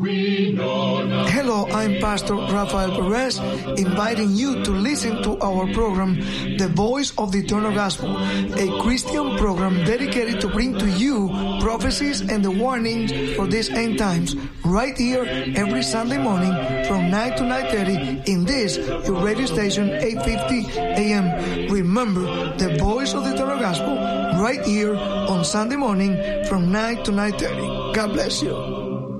Hello, I'm Pastor Rafael Perez, inviting you to listen to our program, The Voice of the Eternal Gospel, a Christian program dedicated to bring to you prophecies and the warnings for these end times, right here every Sunday morning from 9 to 9:30 in this, your radio station, 850 AM. Remember, The Voice of the Eternal Gospel, right here on Sunday morning from 9 to 9:30. God bless you.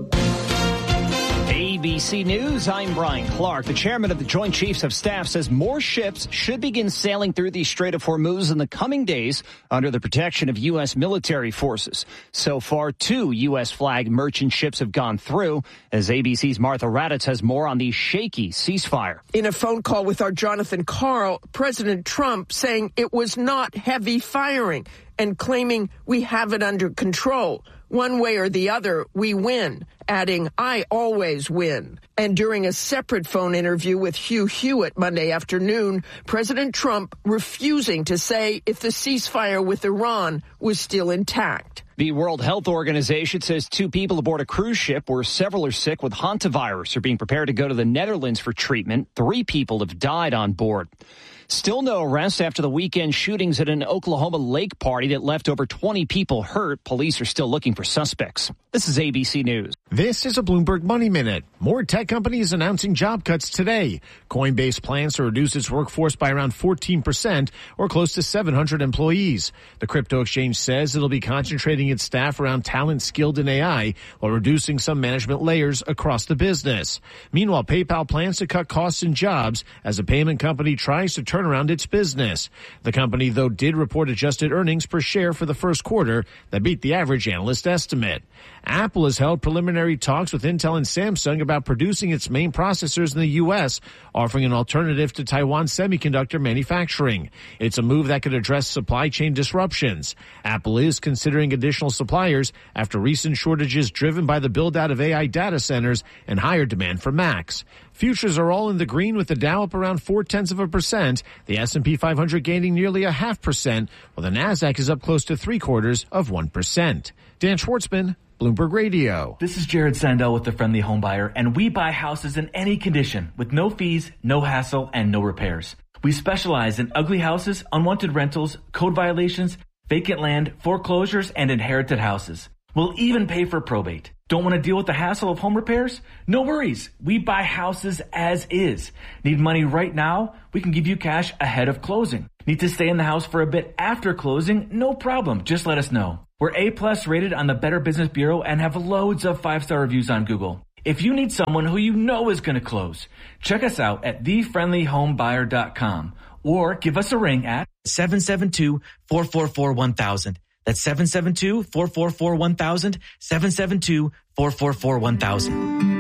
ABC News, I'm Brian Clark. The chairman of the Joint Chiefs of Staff says more ships should begin sailing through the Strait of Hormuz in the coming days under the protection of U.S. military forces. So far, 2 U.S. flag merchant ships have gone through. As ABC's Martha Raddatz has more on the shaky ceasefire. In a phone call with our Jonathan Karl, President Trump saying it was not heavy firing and claiming we have it under control. One way or the other, we win, adding, I always win. And during a separate phone interview with Hugh Hewitt Monday afternoon, President Trump refusing to say if the ceasefire with Iran was still intact. The World Health Organization says 2 people aboard a cruise ship where several are sick with hantavirus are being prepared to go to the Netherlands for treatment. 3 people have died on board. Still no arrests after the weekend shootings at an Oklahoma lake party that left over 20 people hurt. Police are still looking for suspects. This is ABC News. This is a Bloomberg Money Minute. More tech companies announcing job cuts today. Coinbase plans to reduce its workforce by around 14% or close to 700 employees. The crypto exchange says it'll be concentrating its staff around talent skilled in AI while reducing some management layers across the business. Meanwhile, PayPal plans to cut costs and jobs as a payment company tries to turn around its business. The company, though, did report adjusted earnings per share for the first quarter that beat the average analyst estimate. Apple has held preliminary talks with Intel and Samsung about producing its main processors in the U.S., offering an alternative to Taiwan semiconductor manufacturing. It's a move that could address supply chain disruptions. Apple is considering additional suppliers after recent shortages driven by the build-out of AI data centers and higher demand for Macs. Futures are all in the green with the Dow up around 0.4%, the S&P 500 gaining nearly 0.5%, while the Nasdaq is up close to 0.75%. Dan Schwartzman, Bloomberg Radio. This is Jared Sandell with The Friendly Home Buyer, and we buy houses in any condition with no fees, no hassle, and no repairs. We specialize in ugly houses, unwanted rentals, code violations, vacant land, foreclosures, and inherited houses. We'll even pay for probate. Don't want to deal with the hassle of home repairs? No worries. We buy houses as is. Need money right now? We can give you cash ahead of closing. Need to stay in the house for a bit after closing? No problem. Just let us know. We're A+ rated on the Better Business Bureau and have loads of 5-star reviews on Google. If you need someone who you know is going to close, check us out at thefriendlyhomebuyer.com or give us a ring at 772-444-1000. That's 772-444-1000, 772-444-1000.